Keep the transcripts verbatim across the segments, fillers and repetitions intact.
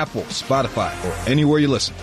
Apple, Spotify, or anywhere you listen.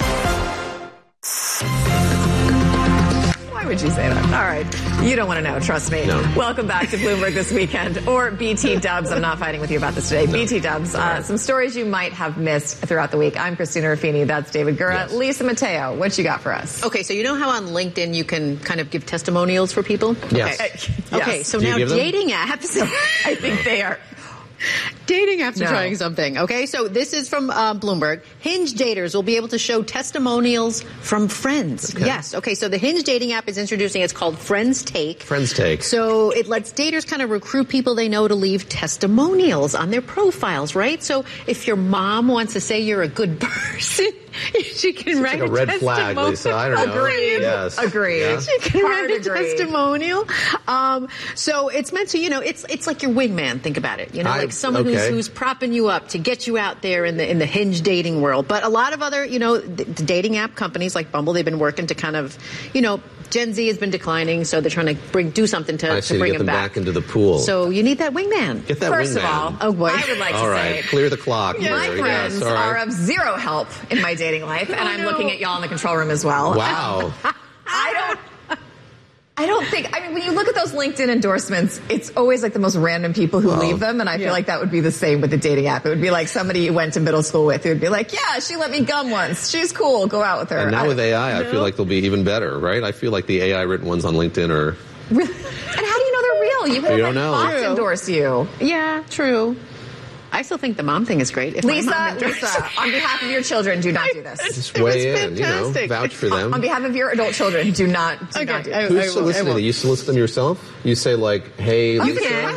Why would you say that? All right. You don't want to know. Trust me. No. Welcome back to Bloomberg This Weekend, or B T Dubs. I'm not fighting with you about this today. No. B T Dubs. Uh, some stories you might have missed throughout the week. I'm Christina Ruffini. That's David Gura. Yes. Lisa Mateo, what you got for us? Okay, so you know how on LinkedIn you can kind of give testimonials for people? Yes. Okay, yes. okay so Do now dating apps. I think they are. Dating apps no. are trying something, okay? So this is from uh, Bloomberg. Hinge daters will be able to show testimonials from friends. Okay. Yes, okay, so the Hinge dating app is introducing, it's called Friends Take. Friends Take. So it lets daters kind of recruit people they know to leave testimonials on their profiles, right? So if your mom wants to say you're a good person, she can Seems write like a red flag, Lisa. I don't know. Agreed. Yes. Agreed. Yeah. She can Hard write a agreed. testimonial. Um, so it's meant to, you know, it's it's like your wingman. Think about it. You know, I, like someone okay. who's who's propping you up to get you out there in the in the Hinge dating world. But a lot of other, you know, the, the dating app companies like Bumble, they've been working to kind of, you know, Gen Z has been declining, so they're trying to bring do something to, I to see, bring get them them back. back into the pool. So you need that wingman. Get that First wingman. of all, Oh boy, I would like All to right, say, clear the clock. my here. friends Yes, all right. are of zero help in my dating life, and Oh, I'm no. looking at y'all in the control room as well. Wow. I don't. I don't think, I mean, when you look at those LinkedIn endorsements, it's always like the most random people who Well, leave them. And I yeah. feel like that would be the same with the dating app. It would be like somebody you went to middle school with who would be like, yeah, she let me gum once. She's cool. Go out with her. And now I, with A I, I No. feel like they'll be even better, right? I feel like the A I written ones on LinkedIn are... and how do you know they're real? You could have You don't like know. Fox True. endorse you. yeah, true. I still think the mom thing is great. If my Lisa, mom endorsed- Lisa, on behalf of your children, do not do this. Just It was weigh in, you know, fantastic. vouch for them. On behalf of your adult children, do not, do Okay, not do I- this. Who's I will- I soliciting? will. You solicit them yourself? You say like, hey, You Lisa, can.